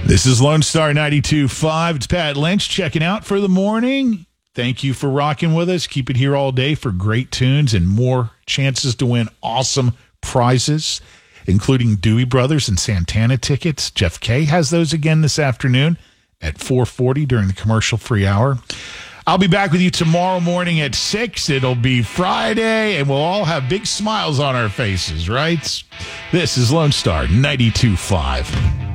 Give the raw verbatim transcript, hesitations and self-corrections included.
This is Lone Star ninety-two point five. It's Pat Lynch checking out for the morning. Thank you for rocking with us. Keep it here all day for great tunes and more chances to win awesome prizes, including Dewey Brothers and Santana tickets. Jeff Kay has those again this afternoon at four forty during the commercial-free hour. I'll be back with you tomorrow morning at six. It'll be Friday, and we'll all have big smiles on our faces, right? This is Lone Star ninety-two point five.